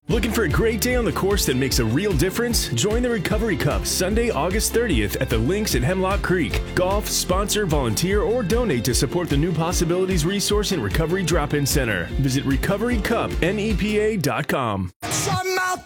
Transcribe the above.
Looking for a great day on the course that makes a real difference? Join the Recovery Cup Sunday, August 30th at the Links at Hemlock Creek. Golf, sponsor, volunteer, or donate to support the New Possibilities Resource and Recovery Drop-In Center. Visit recoverycupnepa.com. Some out